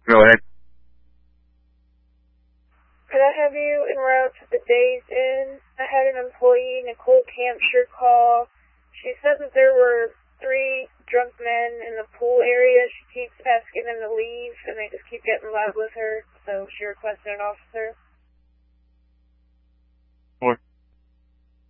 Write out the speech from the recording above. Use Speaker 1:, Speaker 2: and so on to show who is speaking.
Speaker 1: Go ahead.
Speaker 2: Could I have you en route to the Days Inn? I had an employee, Nicole Campshire, call. She said that there were 3 drunk men in the pool area. She keeps asking them to leave, and they just keep getting loud with her, so she requested an officer.